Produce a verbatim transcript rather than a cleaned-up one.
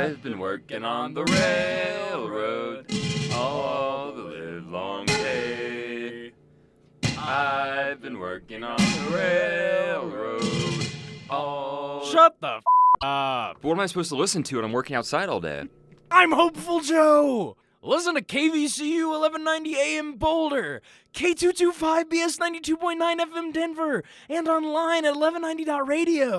I've been working on the railroad all the livelong day. I've been working on the railroad all... Shut the f*** up. What am I supposed to listen to when I'm working outside all day? I'm Hopeful Joe. Listen to K V C U eleven ninety A M Boulder, K two twenty-five B S ninety-two point nine F M Denver, and online at eleven ninety dot radio.